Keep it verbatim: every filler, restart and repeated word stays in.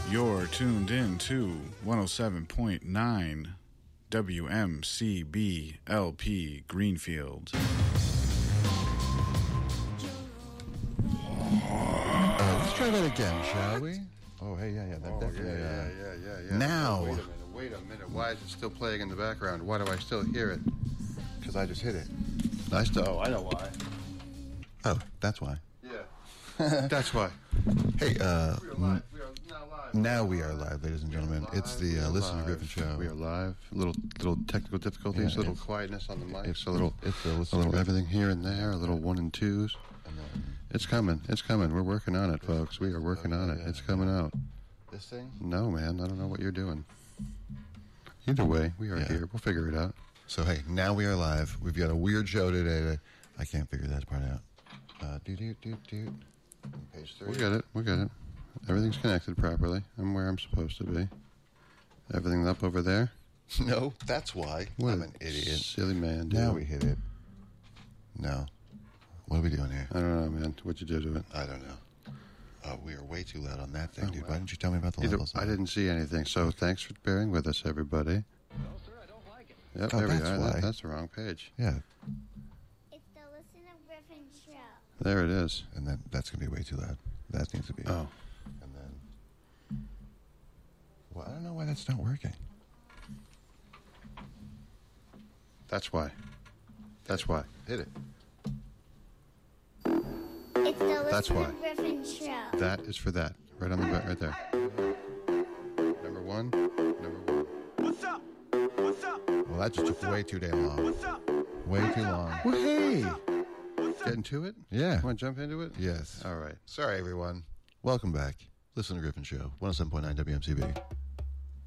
You're tuned in to one oh seven point nine W M C B L P Greenfield. Uh, let's try that again, shall we? Oh, hey, yeah, yeah, that Oh, definitely. yeah, uh, yeah, yeah, yeah, yeah. Now. Wait a minute, wait a minute. Why is it still playing in the background? Why do I still hear it? Because I just hit it. I still. Oh, I know why. Oh, that's why. Yeah, that's why. Hey, uh, We are live. We are now live. now we are live, ladies and gentlemen. It's the We uh, are Listen to live. Griffin Show. We are live. Little little technical difficulties, Yeah, little it's- quietness on the mic, it's- a little, it's the Listen a to little Griffin. everything here and there, a little one and twos. And then It's coming. It's coming. We're working on it, folks. We are working on it. yeah, It's coming out. this thing. No, man, I don't know what you're doing. Either way, we are Yeah. here. We'll figure it out. So, hey, now we are live. We've got a weird show today. I can't figure that part out. Uh, do, do, do, do. Page three. We got it. We got it. Everything's connected properly. I'm where I'm supposed to be. Everything up over there. No, that's why. What I'm a an idiot. Silly man, dude. Now we hit it. No. What are we doing here? I don't know, man. What'd you do to it? I don't know. Uh, we are way too loud on that thing, Oh, dude. wow. Why didn't you tell me about the Either, levels? I didn't see anything, so thanks for bearing with us, everybody. No, sir, I don't like it. Yep, Oh, there we that's are. why. That, that's the wrong page. Yeah, It's the Listen to Griffin show. There it is. and then that's going to be way too loud. That needs to be. Oh. And then. Well, I don't know why that's not working. That's why. That's why. Hit it. It's the Listen That's why. to Griffin show. That is for that. Right on the back, right there. Number one. Number one. What's up? What's up? Well, that just took way too damn long. What's up? Way too long. Well, hey. What's up? Getting to it? Yeah. Want to jump into it? Yes. All right. Sorry, everyone. Welcome back. Listen to Griffin Show. one oh seven point nine W M C B.